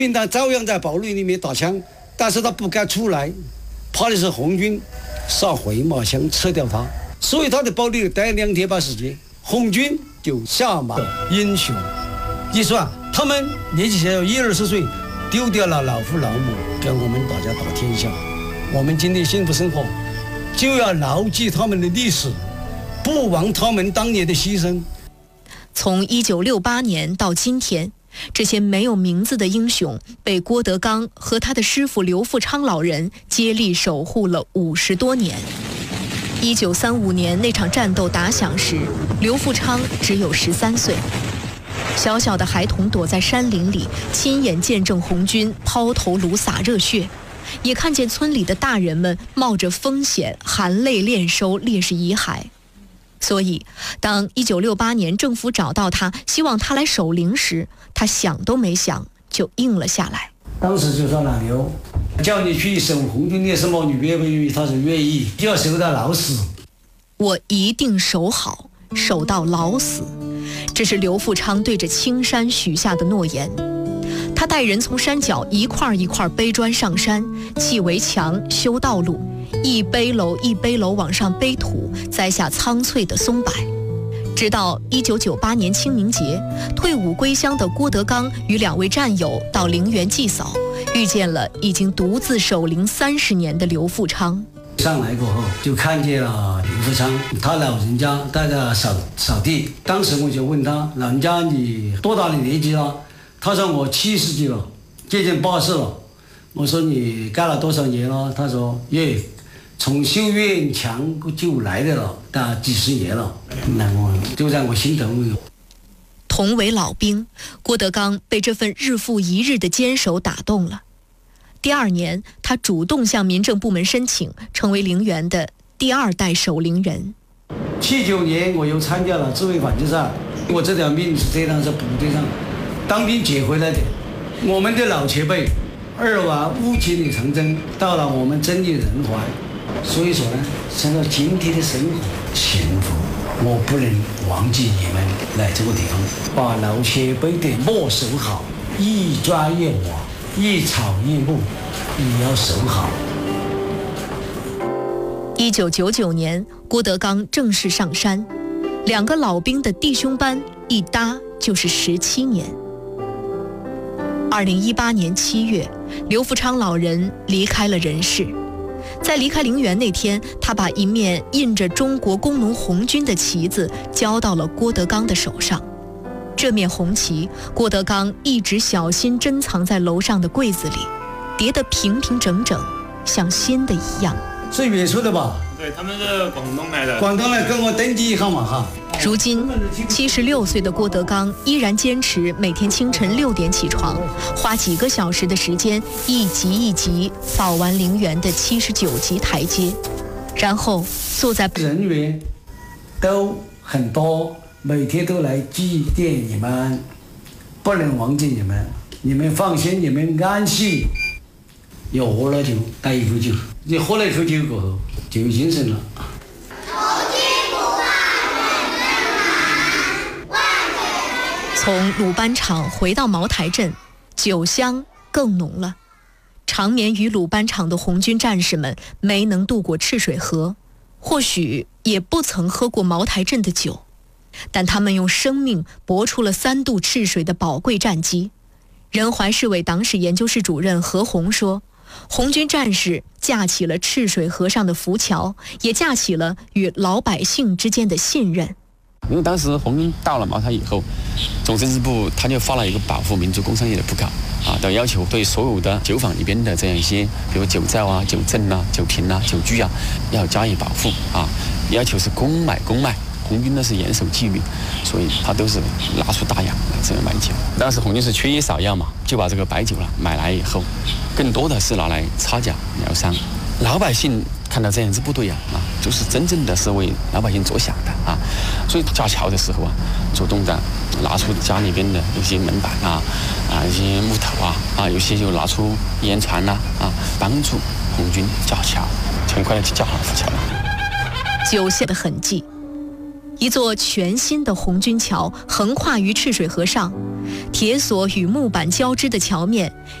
民党照样在堡垒里面打枪，但是他不敢出来，怕的是红军撒回马枪撤掉他，所以他的堡垒待2天半时间，红军就下马英雄。一算，他们年纪小10-20岁，丢掉了老父老母，跟我们大家打天下。我们今天幸福生活，就要牢记他们的历史，不忘他们当年的牺牲。 从1968年到今天，这些没有名字的英雄被郭德纲和他的师傅刘富昌老人接力守护了50多年。1935年那场战斗打响时，刘富昌只有13岁。小小的孩童躲在山林里，亲眼见证红军抛头颅洒热血，也看见村里的大人们冒着风险含泪练收烈士遗骸。所以当1968年政府找到他，希望他来守灵时，他想都没想就应了下来。 当时就说老刘，叫你去守红军烈士墓，你愿不愿意？他说愿意，就要守到老死。 我一定守好，守到老死。这是刘富昌对着青山许下的诺言。他带人从山脚一块一块背砖上山，砌围墙，修道路，一背篓一背篓往上背土，栽下苍翠的松柏。直到1998年清明节，退伍归乡的郭德纲与2位战友到陵园祭扫，遇见了已经独自守灵30年的刘富昌。 上来过后，就看见了刘富昌，他老人家在那扫地。当时我就问他，老人家你多大的年纪了？他说我70几了，接近80了。我说你干了多少年了？他说从修院墙就来的了，大几10年了。那我就在我心头。 同为老兵，郭德纲被这份日复一日的坚守打动了。第2年，他主动向民政部门申请，成为陵园的第2代守陵人。 79年，我又参加了自卫反击战。我这条命是这样，在部队上当兵捡回来的。我们的老前辈2往误解里长征，到了我们真理人怀。所以说呢，想到今天的生活幸福，我不能忘记你们来这个地方，把老前辈的墓守好，一砖一瓦，一草一木，也要守好。 1999年，郭德纲正式上山，2个老兵的弟兄班一搭就是17年。2018年7月，刘富昌老人离开了人世。在离开陵园那天，他把一面印着中国工农红军的旗子交到了郭德纲的手上。这面红旗，郭德纲一直小心珍藏在楼上的柜子里，叠得平平整整，像新的一样。 是远处的吧？ 对，他们是广东来的。 广东来跟我登记一下嘛哈。 如今76岁的郭德纲依然坚持每天清晨6点起床，花几个小时的时间，一级一级扫完陵园的79级台阶，然后坐在人员都很多，每天都来祭奠你们，不能忘记你们。你们放心，你们安息。又喝了酒，带一口酒，你喝了一口酒过后就有精神了。 从鲁班场回到茅台镇，酒香更浓了。长眠于鲁班场的红军战士们没能渡过赤水河，或许也不曾喝过茅台镇的酒，但他们用生命搏出了3渡赤水的宝贵战绩。仁怀市委党史研究室主任何红说，红军战士架起了赤水河上的浮桥，也架起了与老百姓之间的信任。 因为当时红军到了茅台以后，总政治部他就发了一个保护民族工商业的布告的要求，对所有的酒坊里边的这样一些，比如酒窖啊、酒镇啊、酒瓶啊、酒具啊，要加以保护要求是公卖。红军呢是严守纪律，所以他都是拿出大洋来这样买酒。当时红军是缺医少药嘛，就把这个白酒买来以后，更多的是拿来擦脚疗伤。老百姓看到这样子不对就是真正的是为老百姓着想的所以架桥的时候主动的拿出家里边的有些门板一些木头有些就拿出烟船帮助红军架桥，很快的就架好浮桥了。 酒下的痕迹。 一座全新的红军桥横跨于赤水河上，铁索与木板交织的桥面